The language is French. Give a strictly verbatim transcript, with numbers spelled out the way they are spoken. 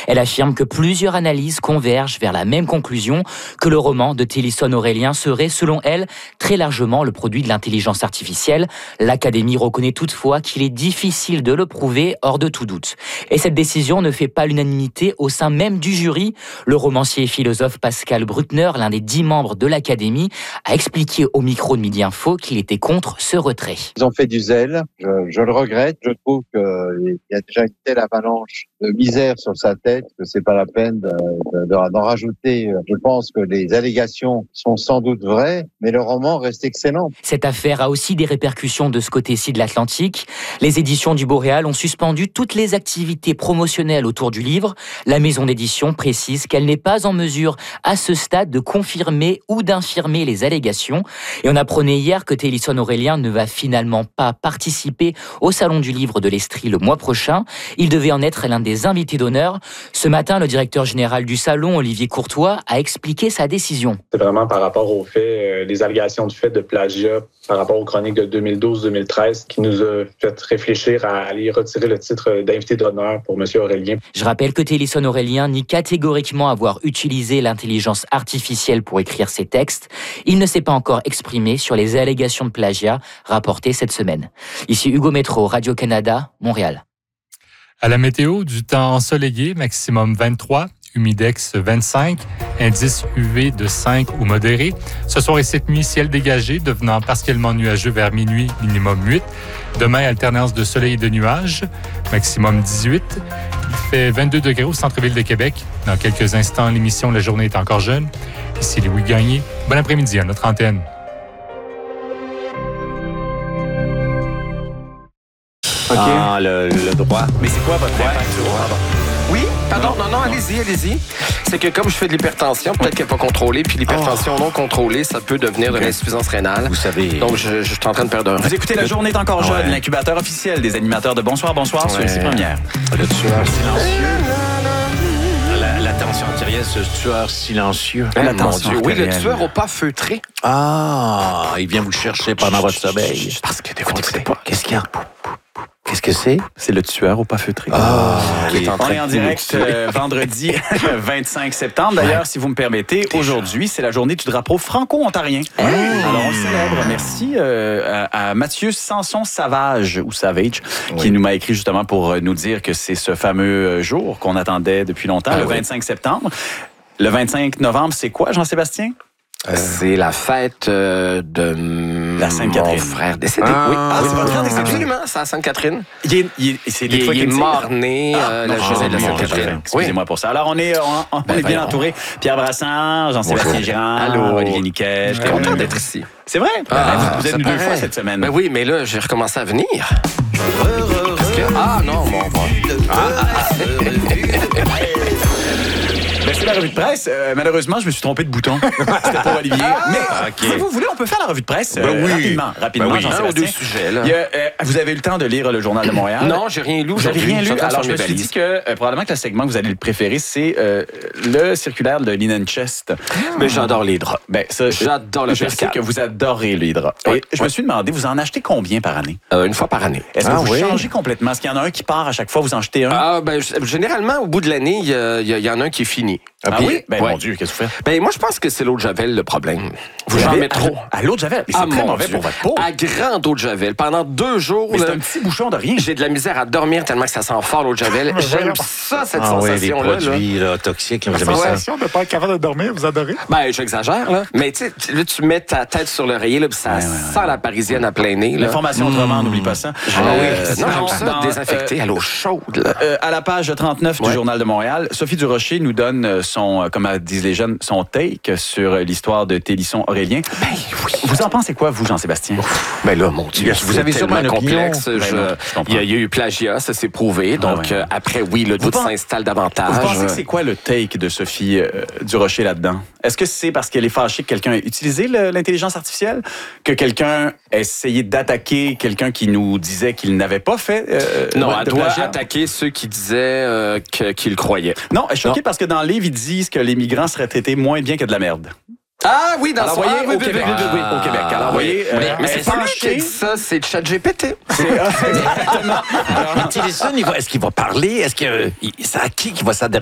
Elle affirme que plusieurs analyses convergent vers la même conclusion, que le roman de Télisson Aurélien serait, selon elle, très largement le produit de l'intelligence artificielle. L'Académie reconnaît toutefois qu'il est difficile de le prouver, hors de tout doute. Et cette décision ne fait pas l'unanimité au sein même du jury. Le romancier et philosophe Pascal Bruckner, l'un des dix membres de l'Académie, a expliqué au micro de Midi Info qu'il était contre ce retrait. Ils ont fait du zèle, je, je le regrette. Je trouve qu'il y a déjà une telle avalanche de misère sur sa tête que c'est pas la peine de, de, de, d'en rajouter. Je pense que les allégations sont sans doute vraies, mais le roman reste excellent. Cette affaire a aussi des répercussions de ce côté-ci de l'Atlantique. Les éditions du Boréal ont suspendu toutes les activités promotionnelles autour du livre. La maison d'édition précise qu'elle n'est pas en mesure, à ce stade, de confirmer ou d'infirmer les allégations. Et on apprenait hier que Télisson Aurélien ne va finalement pas participer au Salon du Livre de l'Estrie le mois prochain. Il devait en être l'un des invités d'honneur. Ce matin, le directeur général du Salon, Olivier Courtois, a expliqué sa décision. C'est vraiment par rapport au fait, euh, les allégations du fait de plagiat par rapport aux chroniques de deux mille douze deux mille treize qui nous a fait réfléchir à aller retirer le titre d'invité d'honneur pour M. Aurélien. Je rappelle que Télisson Aurélien nie catégoriquement avoir utilisé l'intelligence artificielle pour écrire ses textes. Il ne s'est pas encore exprimé sur les allégations de plagiat rapportées cette semaine. Ici Hugo Métro, Radio-Canada, Montréal. À la météo, du temps ensoleillé, maximum vingt-trois, humidex vingt-cinq, indice U V de cinq ou modéré. Ce soir et cette nuit, ciel dégagé, devenant partiellement nuageux vers minuit, minimum huit. Demain, alternance de soleil et de nuages, maximum dix-huit. Il fait vingt-deux degrés au centre-ville de Québec. Dans quelques instants, l'émission La journée est encore jeune. Ici Louis Gagné. Bon après-midi à notre antenne. Okay. Ah, le, le droit. Mais c'est quoi votre impact sur droit? Oui, pardon, non, non, allez-y, allez-y. C'est que comme je fais de l'hypertension, peut-être qu'elle n'est pas contrôlée, puis l'hypertension oh. non contrôlée, ça peut devenir okay. de l'insuffisance rénale. Vous savez... Donc, je, je suis en train de perdre un... Vous écoutez La journée est encore jeune, ouais. l'incubateur officiel des animateurs de Bonsoir, Bonsoir ouais. sur ici Première. Le tueur silencieux. La, la tension artérielle, ce tueur silencieux. Ah, la tension Dieu. Oui, le tueur au pas feutré. Ah, il vient vous chercher pendant votre sommeil. Parce que des fois, tu sais pas. Qu'est-ce qu'il y a? Qu'est-ce que c'est? C'est le tueur au pas feutré. Ah, okay. On est en direct euh, vendredi vingt-cinq septembre. D'ailleurs, ouais. si vous me permettez, aujourd'hui, c'est la journée du drapeau franco-ontarien. Hey. Alors, on le célèbre. Merci euh, à, à Mathieu Sanson-Savage, ou Savage, oui. qui nous m'a écrit justement pour nous dire que c'est ce fameux jour qu'on attendait depuis longtemps, ah, le oui. vingt-cinq septembre. Le vingt-cinq novembre, c'est quoi, Jean-Sébastien? Euh, c'est la fête euh, de la Sainte-Catherine. Mon frère décédé. Ah, oui. ah oui. c'est votre frère décédé? Absolument, c'est la Sainte-Catherine. Il est, il est, c'est il, il est mort-né ah, euh, la journée de la Sainte-Catherine. Excusez-moi oui. pour ça. Alors, on est, on, on ben, est bien ben, entouré. Pierre Brassard, Jean-Sébastien Girard, Allô. Olivier Niquet. Je suis content d'être ici. C'est vrai? Ah, ben, vous êtes venu deux fois cette semaine. Ben oui, mais là, j'ai recommencé à venir. Parce que... Ah non, bon, bon. Ah, Ben, c'est la revue de presse. Euh, malheureusement, je me suis trompé de bouton. C'était pour Olivier. Ah, Mais okay. si vous voulez, on peut faire la revue de presse euh, ben oui. rapidement. Rapidement, ben oui, Jean-Sébastien. Un ou deux sujets, là. Il y a, euh, vous avez eu le temps de lire le Journal de Montréal? Non, j'ai rien lu. Vous n'avez rien lu? Alors, je me suis dit que euh, probablement que le segment que vous allez le préférer, c'est euh, le circulaire de Linen Chest. Ah. Mais j'adore les draps. Ben, ça, j'adore le Je sais que vous adorez les draps. Oui, Et je oui. me suis demandé, vous en achetez combien par année? Euh, une fois par année. Est-ce que ah, vous oui. changez complètement? Est-ce qu'il y en a un qui part à chaque fois, vous en jetez un? Ah, ben, généralement, au bout de l'année, il y, y, y en a un qui est fini. Ah, ah puis, oui? Ben, ouais. mon Dieu, qu'est-ce que vous faites? Ben, moi, je pense que c'est l'eau de Javel, le problème. Vous en mettez trop. À, à l'eau de Javel? Mais c'est ah, très mauvais Dieu. Pour votre peau. À grande eau de Javel. Pendant deux jours. Mais là, c'est un petit bouchon de rien. J'ai de la misère à dormir tellement que ça sent fort, l'eau de Javel. J'aime ça, cette ah, sensation-là. Oui, les produits là. Là, toxiques. La sensation de ne pas être capable de dormir, vous adorez? Ben, j'exagère, là. Mais tu sais, là, tu mets ta tête sur l'oreiller, là, puis ça ouais, sent ouais, ouais. la parisienne à plein nez. L'information mmh. autrement, n'oublie pas ça. Ah, euh, oui. Non, j'aime ça, dans, désinfecté euh, à l'eau chaude. Là. Euh, à la page trente-neuf ouais. du Journal de Montréal, Sophie Durocher nous donne son, comme disent les jeunes, son take sur l'histoire de Télisson Aurélien. Ben oui. Vous en pensez quoi, vous, Jean-Sébastien? Ben là, mon Dieu, vous avez sûrement un complexe. Je, je il, y a, il y a eu plagiat, ça s'est prouvé. Donc, ah, ouais. euh, après, oui, le doute s'installe davantage. Vous pensez que c'est quoi le take de Sophie euh, Durocher là-dedans? Est-ce que c'est parce qu'elle est fâchée que quelqu'un ait utilisé le, l'intelligence artificielle? Que quelqu'un a essayé d'attaquer quelqu'un qui nous disait qu'il n'avait pas fait euh, Non, de elle doit plagiat? attaquer ceux qui disaient euh, que, qu'ils croyaient. Non, je suis choqué parce que dans le livre, ils disent que les migrants seraient traités moins bien que de la merde. Ah oui, dans Alors, son... voyez, ah, oui, au Québec. Oui, oui, oui, ah, au Québec. Alors, oui. voyez, mais, euh, mais c'est pas lui qui a dit ça, c'est ChatGPT. C'est exactement. Mais Télisson, est-ce qu'il va parler? Est-ce que c'est à qui qui va s'adresser?